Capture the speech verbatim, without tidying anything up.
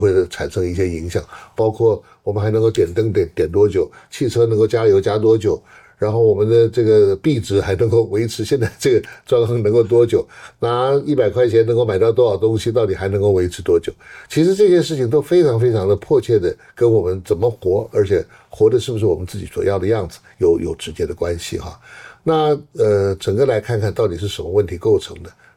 会产生一些影响，包括我们还能够点灯点点多久，汽车能够加油加多久，然后我们的这个币值还能够维持现在这个状况能够多久，拿一百块钱能够买到多少东西，到底还能够维持多久？其实这些事情都非常非常的迫切的跟我们怎么活，而且活的是不是我们自己所要的样子有有直接的关系哈。那呃，整个来看看到底是什么问题构成的？